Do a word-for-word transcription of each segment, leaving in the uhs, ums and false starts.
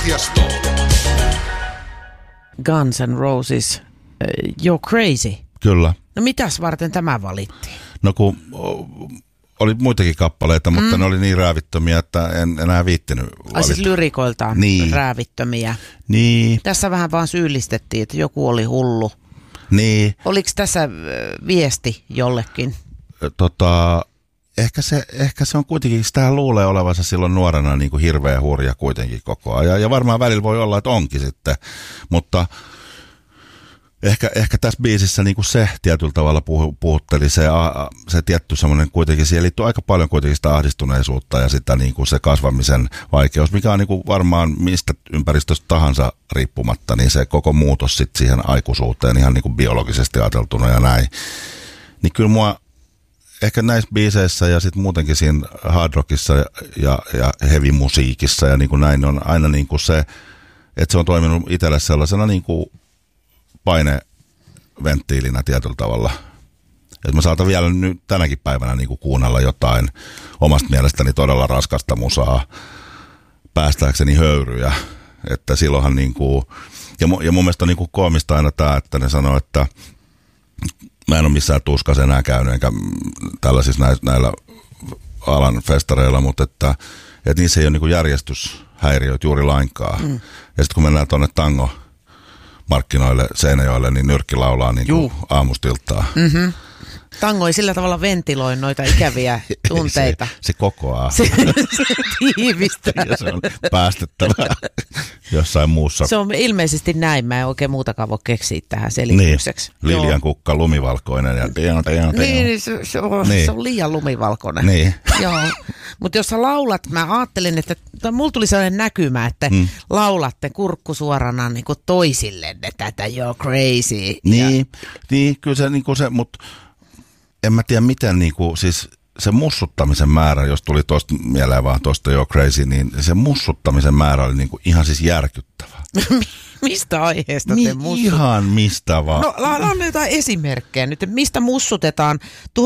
Pohjasto. Guns N' Roses, You're Crazy. Kyllä. No mitäs varten tämä valittiin? No kun oli muitakin kappaleita, mutta mm. ne oli niin räävittömiä, että en enää viittinyt valita. Ai siis lyrikoiltaan niin. räävittömiä. Niin. Tässä vähän vaan syyllistettiin, että joku oli hullu. Niin. Oliko tässä viesti jollekin? Tota, ehkä, se, ehkä se on kuitenkin, sitähän luulee olevansa silloin nuorena niin kuin hirveä hurja kuitenkin koko ajan. Ja varmaan välillä voi olla, että onkin sitten, mutta ehkä, ehkä tässä biisissä niin kuin se tietyllä tavalla puhutteli, se, se tietty semmoinen kuitenkin, siihen liittyy aika paljon kuitenkin sitä ahdistuneisuutta ja sitä niin kuin se kasvamisen vaikeus, mikä on niin kuin varmaan mistä ympäristöstä tahansa riippumatta, niin se koko muutos sitten siihen aikuisuuteen ihan niin kuin biologisesti ajateltuna ja näin. Niin kyllä mua ehkä näissä biiseissä ja sitten muutenkin siinä hard rockissa ja, ja, ja heavy musiikissa ja niin kuin näin on aina niin kuin se, että se on toiminut itselle sellaisena niin kuin paineventtiilinä tietyllä tavalla. Että mä saatan vielä nyt tänäkin päivänä niin kuin kuunnella jotain omasta mielestäni todella raskasta musaa päästääkseni höyryjä. Että silloinhan niin kuin, ja, ja mun mielestä on niin kuin koomista aina tämä, että ne sanoo, että mä en ole missään tuskassa enää käynyt, enkä tällaisissa näillä, näillä alan festareilla, mutta että, että niissä ei ole niin kuin järjestyshäiriöitä juuri lainkaan. Mm. Ja sitten kun mennään tuonne tango markkinoille Seinäjoelle, niin nyrkki laulaa niin kuin aamustiltaa. Mm-hmm. Tango ei sillä tavalla ventiloi noita ikäviä tunteita. se, se kokoaa. Se, se tiivistää. Ja se on päästettävä jossain muussa. Se on ilmeisesti näin. Mä en oikein muutakaan voi keksiä tähän selitykseksi. Niin, Lilian kukka lumivalkoinen. Ja teon, teon, teon. Niin, se, se, on, niin, se on liian lumivalkoinen. Niin. Joo. Mutta jos sä laulat, mä ajattelin, että mulla tuli sellainen näkymä, että hmm. laulatte kurkku suorana niin kuin toisillenne tätä You're Crazy. Niin, ja niin kyllä se, niin kuin se, mutta en mä tiedä miten, niin kuin, siis se mussuttamisen määrä, jos tuli tuosta mieleen vaan tuosta You're Crazy, niin se mussuttamisen määrä oli niin kuin ihan siis järkyttävä. Mistä aiheesta Mi- te mussut? Ihan mistä vaan. No, anna jotain esimerkkejä nyt. Mistä mussutetaan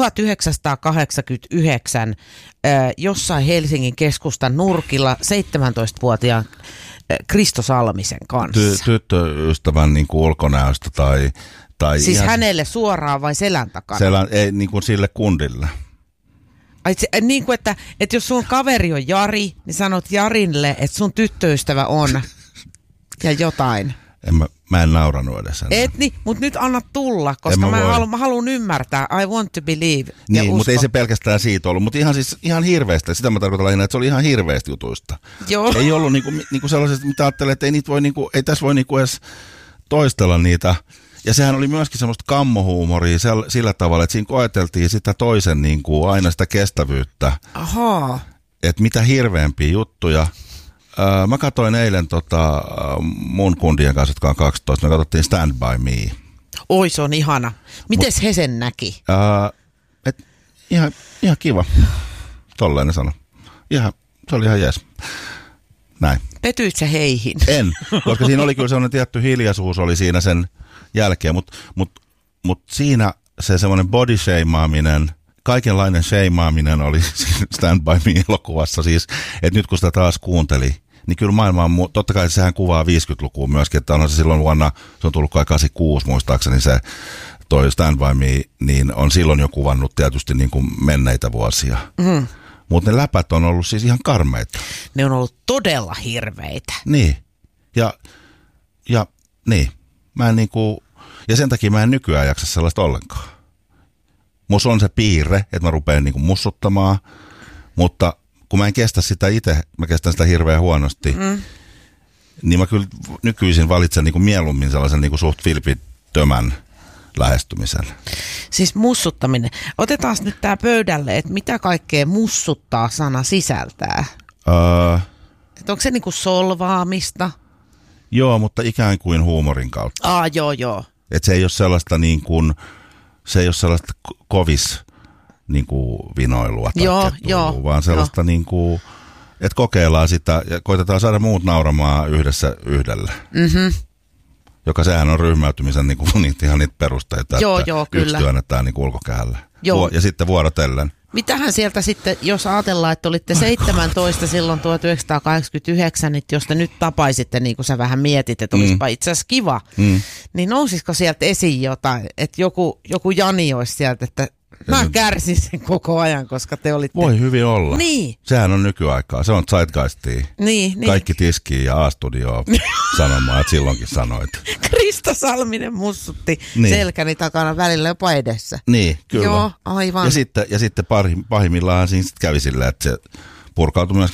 tuhatyhdeksänsataakahdeksankymmentäyhdeksän äh, jossain Helsingin keskustan nurkilla seitsemäntoistavuotiaan äh, Kristo Salmisen kanssa? Ty- tyttöystävän niin kuin ulkonäöstä tai... tai siis ihan hänelle suoraan vai selän takana? Selän, ei niin kuin sille kundille. Ai, se, niin kuin, että, että jos sun kaveri on Jari, niin sanot Jarille, että sun tyttöystävä on ja jotain. En mä, mä en nauranut edes enää. Et niin, mutta nyt anna tulla, koska mä, mä, haluan, mä haluan ymmärtää. I want to believe. Niin, mutta ei se pelkästään siitä ollut, mutta ihan siis ihan hirveästi. Sitä mä tarkoitan lähinnä, että se oli ihan hirveästi jutuista. Joo. Ei ollut niinku, niinku sellaisesta, mitä ajattelee, että ei, niitä voi, niinku, ei tässä voi niinku edes toistella niitä. Ja sehän oli myöskin semmoista kammohuumoria sillä tavalla, että siinä koeteltiin sitä toisen niin kuin aina sitä kestävyyttä. Ahaa. Että mitä hirveämpiä juttuja. Öö, mä katsoin eilen tota, mun kundien kanssa, jotka on kaksitoista, me katsottiin Stand By Me. Oi, se on ihana. Mites Mut, he sen näki? Öö, et, ihan, ihan kiva. Tolleen ne sano. Ihan, se oli ihan jees. Näin. Petyit sä heihin? En, koska siinä oli kyllä sellainen tietty hiljaisuus oli siinä sen jälkeen, mutta mut, mut siinä se semmoinen body shameaaminen, kaikenlainen shameaaminen oli Stand By Me-elokuvassa siis, että nyt kun sitä taas kuunteli, niin kyllä maailma on, totta kai sehän kuvaa viisikymmentälukua myöskin, että onhan se silloin vuonna, se on tullut kai kahdeksankymmentäkuusi muistaakseni se toi Stand By Me, niin on silloin jo kuvannut tietysti niin kuin menneitä vuosia. Mm. Mutta ne läpät on ollut siis ihan karmeita. Ne on ollut todella hirveitä. Niin, ja, ja niin. Mä en niinku, ja sen takia mä en nykyään jaksa sellaista ollenkaan. Musta on se piirre, että mä rupean niinku mussuttamaan, mutta kun mä en kestä sitä itse, mä kestän sitä hirveän huonosti, mm. niin mä kyllä nykyisin valitsen niinku mieluummin sellaisen niinku suht vilpittömän lähestymisen. Siis mussuttaminen. Otetaan nyt tää pöydälle, että mitä kaikkea mussuttaa sana sisältää? Öö, Et onko se niinku solvaamista? Joo, mutta ikään kuin huumorin kautta. Aa, joo, joo. Et se ei ole sellaista niin kuin, se ei ole sellaista kovis niin kuin vinoilua tai joo, kettuilua, joo, vaan sellaista jo. Niin kuin, että kokeillaan sitä ja koitetaan saada muut nauramaan yhdessä yhdellä. Mhm. joka sehän on ryhmäytymisen niin kuin, niitä, ihan niitä perusteita, joo, että joo, yksi kyllä. työnnetään niin ulkokehälle. Joo. Ja sitten vuorotellen. Mitähän sieltä sitten, jos ajatellaan, että olitte seitsemäntoista silloin tuhatyhdeksänsataakahdeksankymmentäyhdeksän, niin jos te nyt tapaisitte, niin kuin sä vähän mietit, että olisipa mm. itse asiassa kiva, mm. niin nousisiko sieltä esiin jotain, että joku, joku Jani olisi sieltä, että mä kärsin sen koko ajan, koska te olitte... Voi hyvin olla. Niin. Sehän on nykyaikaa. Se on zeitgeistia. Niin, niin. Kaikki tiskii ja A-studioon sanomaan, että silloinkin sanoit. Krista Salminen mussutti niin. selkäni takana välillä jopa edessä. Niin, kyllä. Joo, aivan. Ja sitten, ja sitten pahimmillaan siinä kävi silleen, että se purkautui myös